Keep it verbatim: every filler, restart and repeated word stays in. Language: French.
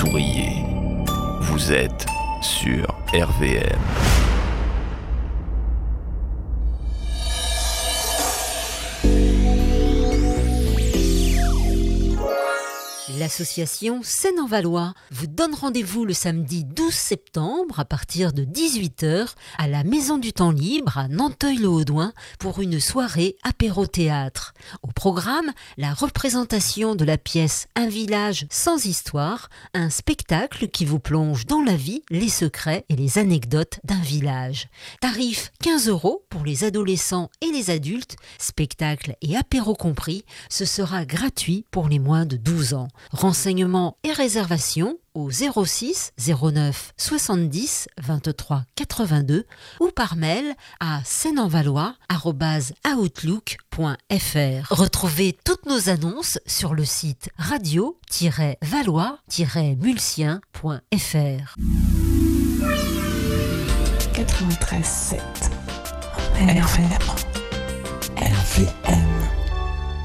ouvriers. Vous êtes sur R V M. L'association Seine-en-Valois vous donne rendez-vous le samedi douze septembre à partir de dix-huit heures à la Maison du Temps Libre à Nanteuil-le-Haudouin pour une soirée apéro-théâtre. Au programme, la représentation de la pièce Un village sans histoire, un spectacle qui vous plonge dans la vie, les secrets et les anecdotes d'un village. Tarif quinze euros pour les adolescents et les adultes, spectacle et apéro compris, ce sera gratuit pour les moins de douze ans. Renseignements et réservations au zéro six zéro neuf soixante-dix vingt-trois quatre-vingt-deux ou par mail à seineenvalois arobase outlook point f r. Retrouvez toutes nos annonces sur le site radio tiret valois tiret mulsien point f r. quatre-vingt-treize sept R V M. R V M.